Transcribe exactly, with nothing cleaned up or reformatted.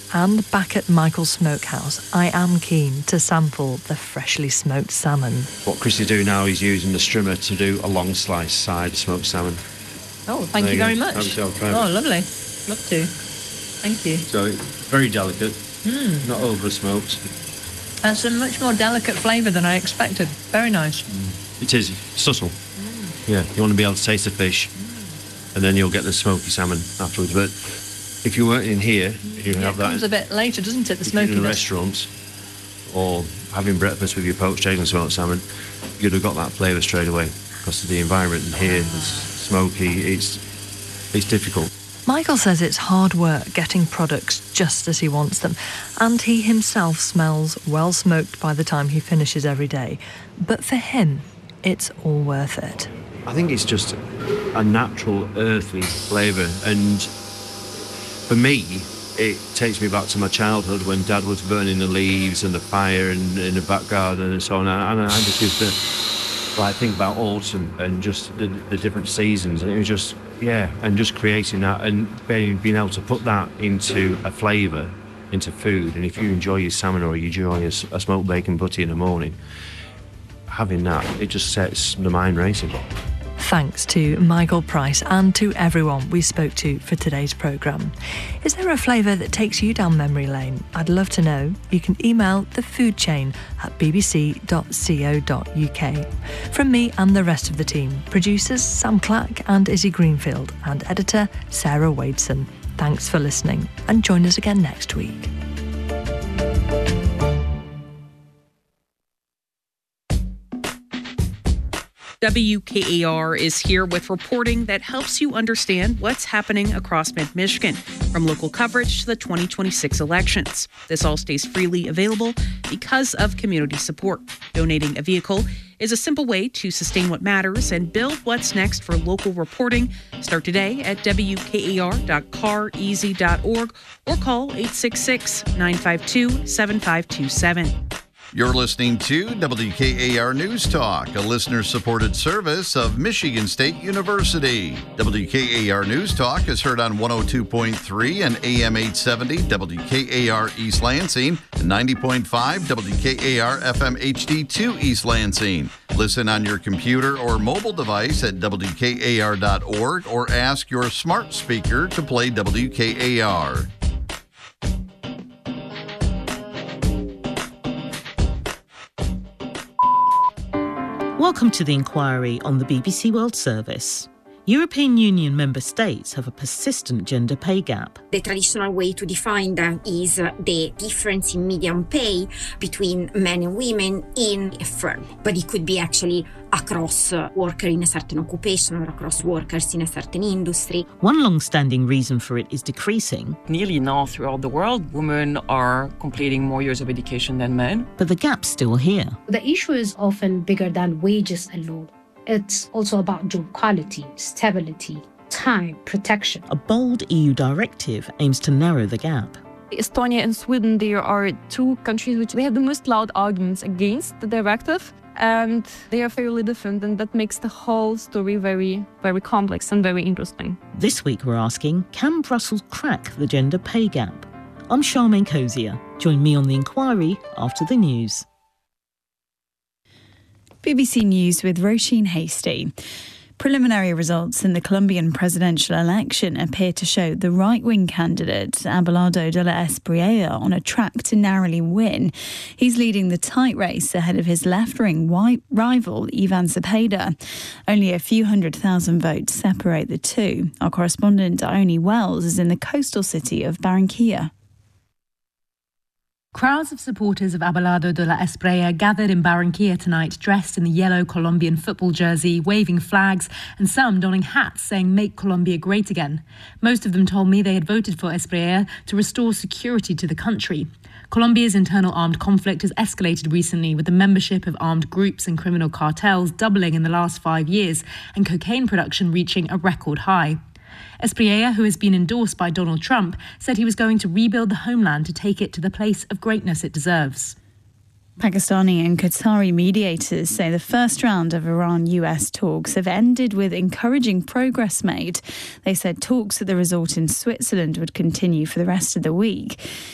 And back at Michael's Smokehouse, I am keen to sample the freshly smoked salmon. What Chris is doing now is using the strimmer to do a long slice side smoked salmon. Oh, thank There you you very go. much. Have yourself a try. Oh, lovely. Love to. Thank you. So it's very delicate, Mm. not over smoked. That's a much more delicate flavour than I expected. Very nice. Mm. It is subtle. Mm. Yeah, you want to be able to taste the fish, mm. and then you'll get the smoky salmon afterwards. But if you weren't in here, you yeah, have it that. comes a bit later, doesn't it? The if you're in a smokiness. restaurant or having breakfast with your poached eggs and smoked salmon, you'd have got that flavour straight away because of the environment in here. It's smoky. It's it's difficult. Michael says it's hard work getting products just as he wants them, and he himself smells well smoked by the time he finishes every day. But for him, it's all worth it. I think it's just a natural, earthy flavour, and for me, it takes me back to my childhood when Dad was burning the leaves and the fire and in the back garden and so on, and I just used to like think about autumn and just the, the different seasons, and it was just yeah, and just creating that and being, being able to put that into a flavour, into food. And if you enjoy your salmon or you enjoy a, a smoked bacon butty in the morning, having that, it just sets the mind racing. Thanks to Michael Price and to everyone we spoke to for today's programme. Is there a flavour that takes you down memory lane? I'd love to know. You can email the food chain at b b c dot co dot u k. From me and the rest of the team, producers Sam Clack and Izzy Greenfield, and editor Sarah Wadeson. Thanks for listening, and join us again next week. W K A R is here with reporting that helps you understand what's happening across mid-Michigan, from local coverage to the twenty twenty-six elections. This all stays freely available because of community support. Donating a vehicle is a simple way to sustain what matters and build what's next for local reporting. Start today at w k a r dot car easy dot org or call eight six six, nine five two, seven five two seven. You're listening to W K A R News Talk, a listener-supported service of Michigan State University. W K A R News Talk is heard on one oh two point three and A M eight seventy W K A R East Lansing and ninety point five W K A R F M H D two East Lansing. Listen on your computer or mobile device at w k a r dot org or ask your smart speaker to play W K A R. Welcome to the inquiry on the B B C World Service. European Union member states have a persistent gender pay gap. The traditional way to define that is uh, the difference in median pay between men and women in a firm. But it could be actually across uh, workers in a certain occupation or across workers in a certain industry. One long-standing reason for it is decreasing. Nearly now throughout the world, women are completing more years of education than men. But the gap's still here. The issue is often bigger than wages alone. It's also about job quality, stability, time, protection. A bold E U directive aims to narrow the gap. Estonia and Sweden, there are two countries which they have the most loud arguments against the directive, and they are fairly different, and that makes the whole story very, very complex and very interesting. This week we're asking, can Brussels crack the gender pay gap? I'm Charmaine Cozier. Join me on the inquiry after the news. B B C News with Roisin Hasty. Preliminary results in the Colombian presidential election appear to show the right-wing candidate, Abelardo de la Espriella, on a track to narrowly win. He's leading the tight race ahead of his left-wing rival, Ivan Cepeda. Only a few hundred thousand votes separate the two. Our correspondent, Ione Wells, is in the coastal city of Barranquilla. Crowds of supporters of Abelardo de la Espriella gathered in Barranquilla tonight, dressed in the yellow Colombian football jersey, waving flags, and some donning hats saying "Make Colombia Great Again." Most of them told me they had voted for Espriella to restore security to the country. Colombia's internal armed conflict has escalated recently, with the membership of armed groups and criminal cartels doubling in the last five years and cocaine production reaching a record high. Espriella, who has been endorsed by Donald Trump, said he was going to rebuild the homeland to take it to the place of greatness it deserves. Pakistani and Qatari mediators say the first round of Iran-U S talks have ended with encouraging progress made. They said talks at the resort in Switzerland would continue for the rest of the week.